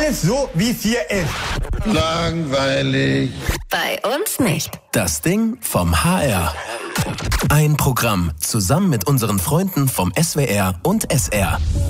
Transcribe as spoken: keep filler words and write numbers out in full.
Alles so, wie es hier ist. Langweilig. Bei uns nicht. Das Ding vom H R. Ein Programm zusammen mit unseren Freunden vom S W R und S R.